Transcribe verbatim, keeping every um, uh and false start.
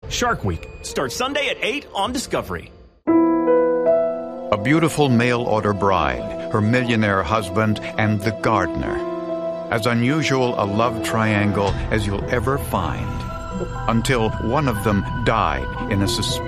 Shark Week starts Sunday at eight on Discovery. A beautiful mail-order bride, her millionaire husband, and the gardener. As unusual a love triangle as you'll ever find. Until one of them died in a suspicious